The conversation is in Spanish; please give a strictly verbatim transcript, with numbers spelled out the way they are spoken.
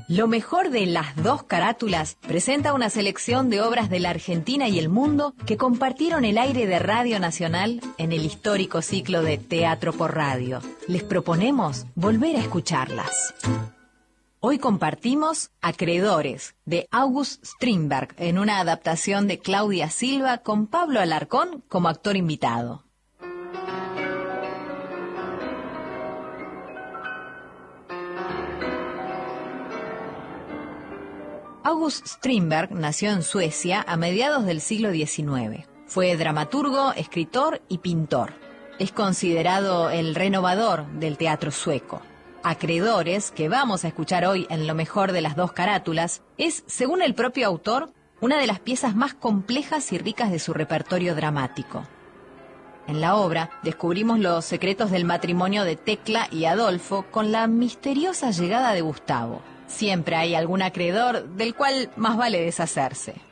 Lo mejor de Las Dos Carátulas presenta una selección de obras de la Argentina y el mundo que compartieron el aire de Radio Nacional en el histórico ciclo de Teatro por Radio. Les proponemos volver a escucharlas. Hoy compartimos Acreedores, de August Strindberg, en una adaptación de Claudia Silva con Pablo Alarcón como actor invitado. August Strindberg nació en Suecia a mediados del siglo diecinueve. Fue dramaturgo, escritor y pintor. Es considerado el renovador del teatro sueco. Acreedores, que vamos a escuchar hoy en Lo Mejor de Las Dos Carátulas, es, según el propio autor, una de las piezas más complejas y ricas de su repertorio dramático. En la obra descubrimos los secretos del matrimonio de Tecla y Adolfo con la misteriosa llegada de Gustavo. Siempre hay algún acreedor del cual más vale deshacerse.